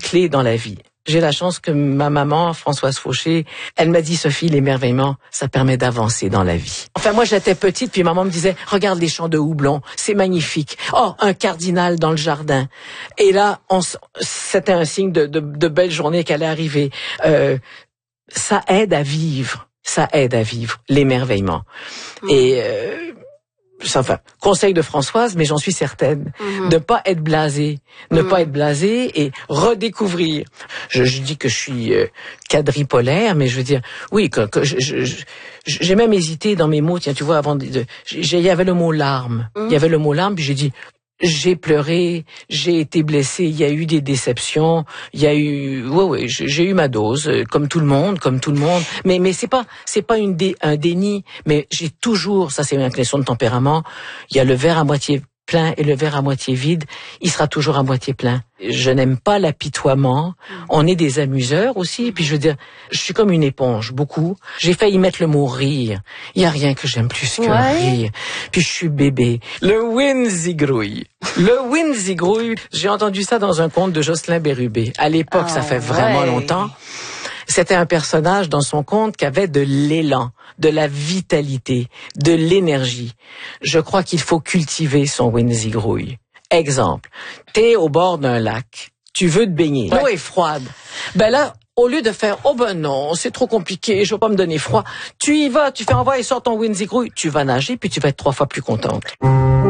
clé dans la vie. J'ai la chance que ma maman, Françoise Fauché, elle m'a dit, Sophie, l'émerveillement, ça permet d'avancer dans la vie. Enfin, moi, j'étais petite, puis maman me disait, regarde les champs de houblon, c'est magnifique. Oh, un cardinal dans le jardin. Et là, c'était un signe de belle journée qu'elle est arrivée. Ça aide à vivre. Ça aide à vivre l'émerveillement. Et enfin, conseil de Françoise, mais j'en suis certaine, ne pas être blasé, pas être blasé et redécouvrir. Je dis que je suis quadripolaire, mais je veux dire, oui, que j'ai même hésité dans mes mots. Tiens, tu vois, il y avait le mot larmes. Il y avait le mot larmes, puis j'ai dit. J'ai pleuré, j'ai été blessé, il y a eu des déceptions, il y a eu, j'ai eu ma dose, comme tout le monde, mais c'est pas un déni, mais j'ai toujours, ça c'est une question de tempérament, il y a le verre à moitié plein et le verre à moitié vide, il sera toujours à moitié plein. Je n'aime pas l'apitoiement, on est des amuseurs aussi, et puis je veux dire, je suis comme une éponge, beaucoup. J'ai failli mettre le mot rire, il y a rien que j'aime plus que rire. Puis je suis bébé. Le Winzigrouille. Le Winzigrouille, j'ai entendu ça dans un conte de Jocelyn Bérubé. À l'époque, ça fait vraiment longtemps. C'était un personnage dans son conte qui avait de l'élan, de la vitalité, de l'énergie. Je crois qu'il faut cultiver son Winzigrouille. Exemple, t'es au bord d'un lac, tu veux te baigner, l'eau est froide. Ben là, au lieu de faire, oh ben non, c'est trop compliqué, je veux pas me donner froid, tu y vas, tu fais envoyer, sors ton Winzigrouille, tu vas nager, puis tu vas être 3 fois plus contente.